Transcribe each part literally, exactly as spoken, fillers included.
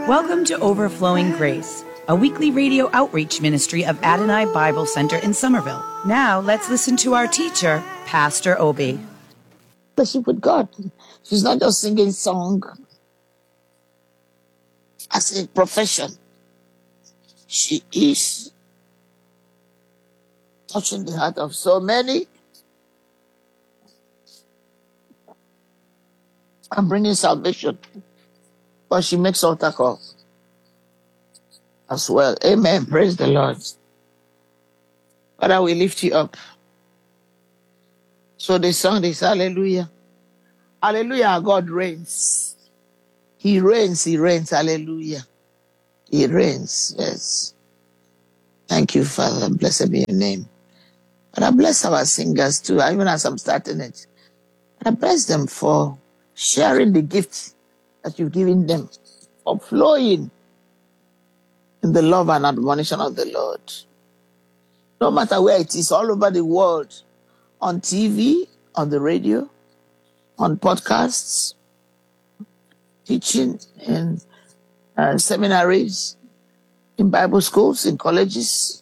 Welcome to Overflowing Grace, a weekly radio outreach ministry of Adonai Bible Center in Somerville. Now, let's listen to our teacher, Pastor Obi. Worship with God. She's not just singing song as a profession. She is touching the heart of so many and bringing salvation. But she makes altar call as well. Amen. Praise the Lord. Father, we lift you up. So the song is Hallelujah. Hallelujah, God reigns. He reigns, he reigns. Hallelujah. He reigns. Yes. Thank you, Father. Blessed be your name. And I bless our singers too, even as I'm starting it. And I bless them for sharing the gifts that you've given them, for flowing in the love and admonition of the Lord. No matter where it is, all over the world, on T V, on the radio, on podcasts, teaching in uh, seminaries, in Bible schools, in colleges,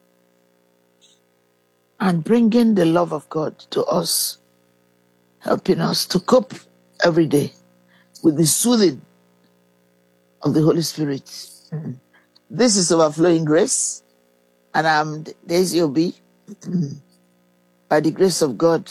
and bringing the love of God to us, helping us to cope every day with the soothing of the Holy Spirit. Mm-hmm. This is Overflowing Grace, and I'm Daisy Obi. By the grace of God,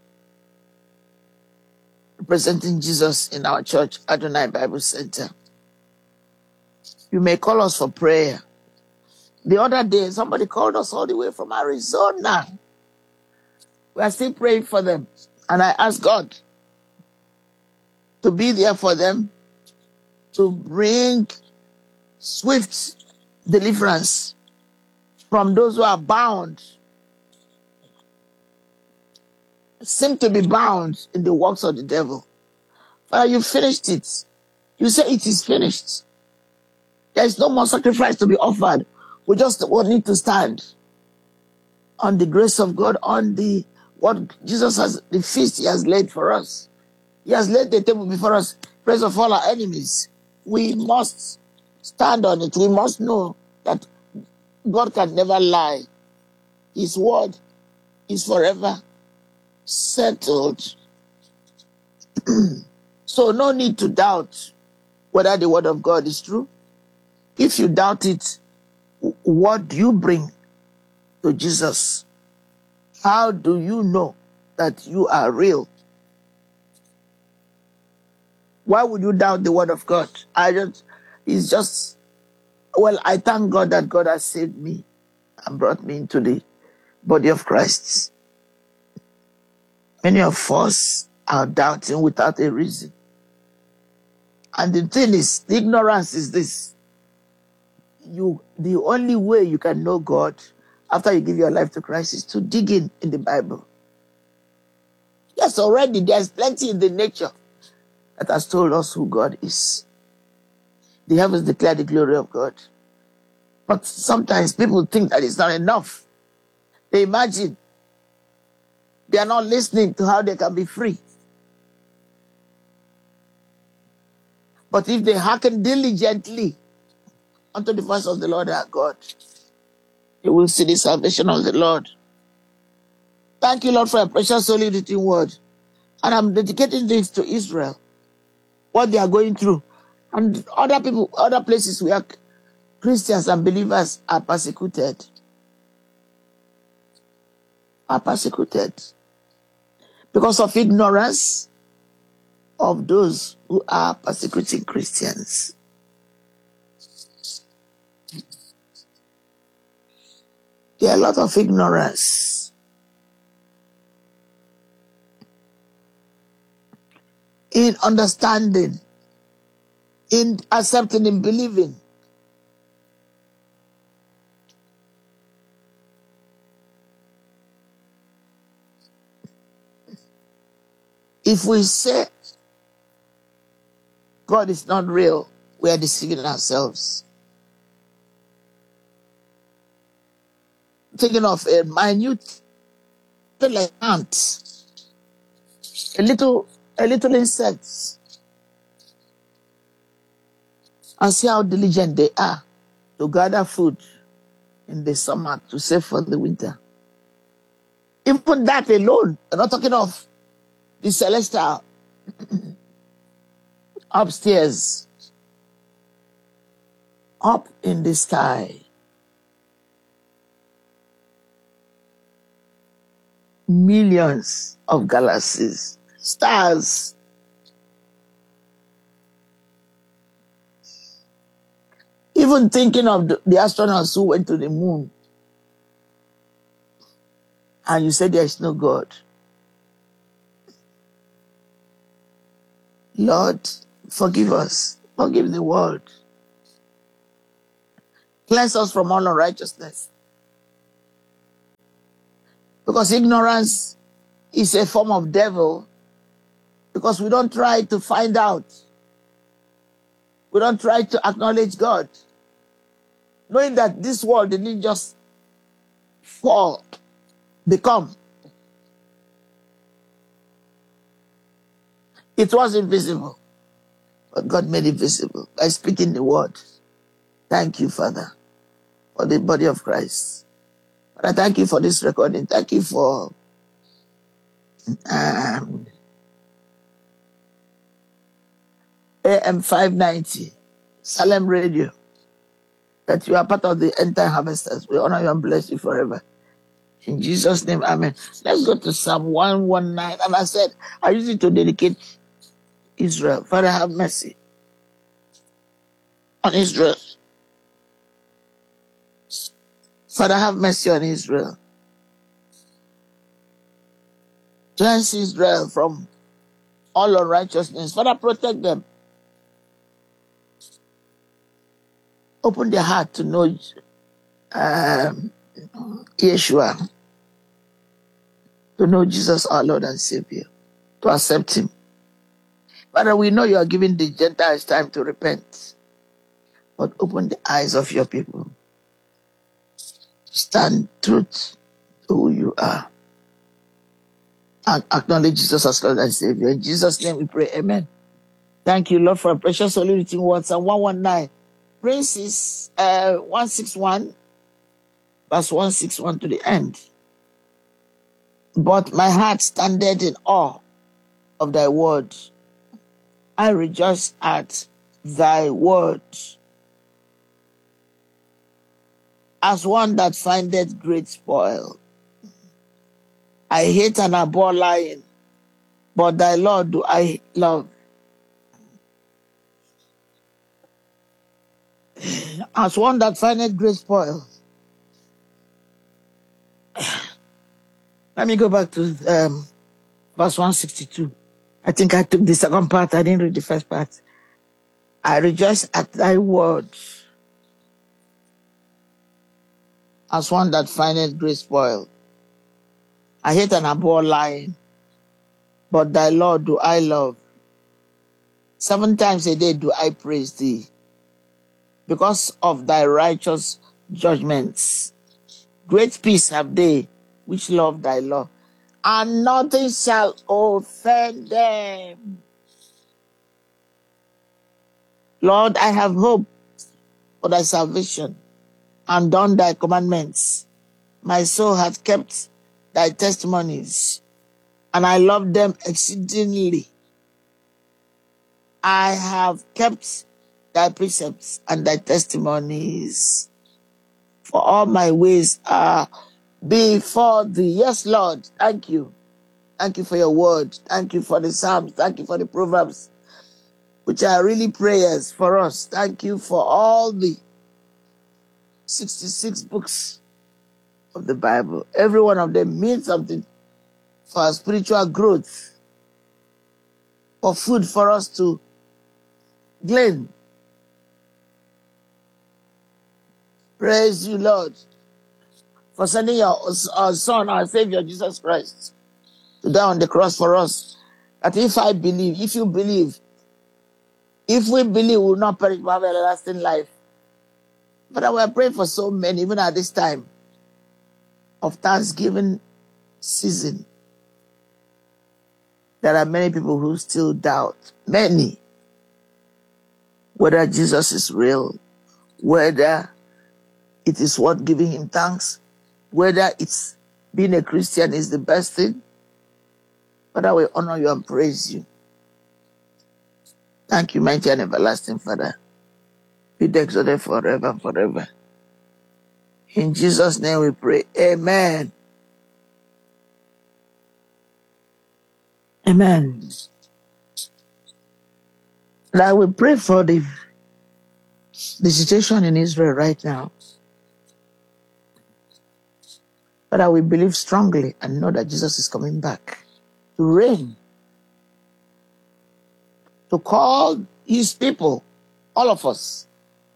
representing Jesus in our church, Adonai Bible Center. You may call us for prayer. The other day, somebody called us all the way from Arizona. We are still praying for them. And I asked God to be there for them, to bring swift deliverance from those who are bound, seem to be bound in the works of the devil. Father, you finished it. You say it is finished. There is no more sacrifice to be offered. We just need to stand on the grace of God, on the what Jesus has, the feast he has laid for us. He has laid the table before us, praise of all our enemies. We must stand on it. We must know that God can never lie. His word is forever settled. So no need to doubt whether the word of God is true. If you doubt it, what do you bring to Jesus? How do you know that you are real? Why would you doubt the word of God? I just, it's just, well, I thank God that God has saved me and brought me into the body of Christ. Many of us are doubting without a reason. And the thing is, the ignorance is this. You, the only way you can know God after you give your life to Christ is to dig in in the Bible. Yes, already there's plenty in the nature that has told us who God is. The heavens declare the glory of God. But sometimes people think that it's not enough. They imagine they are not listening to how they can be free. But if they hearken diligently unto the voice of the Lord our God, you will see the salvation of the Lord. Thank you, Lord, for a precious holy written word. And I'm dedicating this to Israel, what they are going through. And other people, other places where Christians and believers are persecuted. Are persecuted. Because of ignorance of those who are persecuting Christians. There are a lot of ignorance. In understanding, in accepting, in believing. If we say God is not real, we are deceiving ourselves. Thinking of a minute, like ant, a little, a little insect. And see how diligent they are to gather food in the summer to save for the winter. Even that alone, I'm not talking of the celestial upstairs, up in the sky. Millions of galaxies, stars. Even thinking of the, the astronauts who went to the moon, and you said there is no God. Lord, forgive us. Forgive the world. Cleanse us from all unrighteousness. Because ignorance is a form of devil. Because we don't try to find out. We don't try to acknowledge God. Knowing that this world didn't just fall, become. It was invisible. But God made it visible by speaking the word. Thank you, Father, for the body of Christ. But I thank you for this recording. Thank you for um, A M five ninety, Salem Radio, that you are part of the end time harvesters. We honor you and bless you forever. In Jesus' name, amen. Let's go to Psalm one nineteen. And I said, I use it to dedicate Israel. Father, have mercy on Israel. Father, have mercy on Israel. Cleanse Israel from all unrighteousness. Father, protect them. Open their heart to know um, Yeshua, to know Jesus, our Lord and Savior, to accept him. Father, we know you are giving the Gentiles time to repent, but open the eyes of your people. Stand truth to who you are. And acknowledge Jesus as Lord and Savior. In Jesus' name we pray, amen. Thank you, Lord, for a precious holy written words. And one nineteen, Princes uh, one sixty-one, verse one sixty-one to the end. But my heart standeth in awe of thy word. I rejoice at thy word, as one that findeth great spoil. I hate and abhor lying, but thy Lord do I love. As one that findeth great spoil. Let me go back to um, verse one sixty-two. I think I took the second part. I didn't read the first part. I rejoice at thy word, as one that findeth great spoil. I hate and abhor lying, but thy Lord do I love. Seven times a day do I praise thee, because of thy righteous judgments. Great peace have they which love thy law, and nothing shall offend them. Lord, I have hope for thy salvation, and done thy commandments. My soul hath kept thy testimonies, and I love them exceedingly. I have kept thy precepts and thy testimonies, for all my ways are before thee. Yes, Lord, thank you. Thank you for your word. Thank you for the Psalms. Thank you for the Proverbs, which are really prayers for us. Thank you for all the sixty-six books of the Bible. Every one of them means something for our spiritual growth, for food for us to glean. Praise you, Lord, for sending your our Son, our Savior, Jesus Christ, to die on the cross for us. That if I believe, if you believe, if we believe, we will not perish but have everlasting life. But we are praying for so many, even at this time of Thanksgiving season. There are many people who still doubt. Many. whether Jesus is real, whether it is worth giving him thanks, whether it's being a Christian is the best thing. Father, we honor you and praise you. Thank you, mighty and everlasting Father. Be exalted forever and forever. In Jesus' name we pray. Amen. Amen. Now we pray for the, the situation in Israel right now. Father, we believe strongly and know that Jesus is coming back to reign, to call his people, all of us,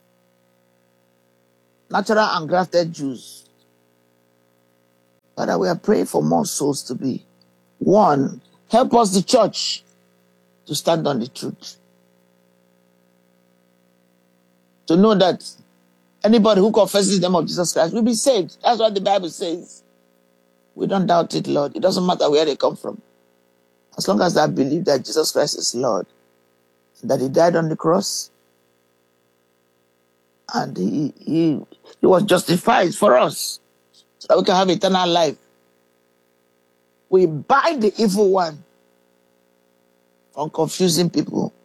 natural and grafted Jews. Father, we are praying for more souls to be. One, help us, the church, to stand on the truth. To know that anybody who confesses the name of Jesus Christ will be saved. That's what the Bible says. We don't doubt it, Lord. It doesn't matter where they come from. As long as I believe that Jesus Christ is Lord, that he died on the cross, and he, he, he was justified for us, so that we can have eternal life. We bind the evil one from confusing people.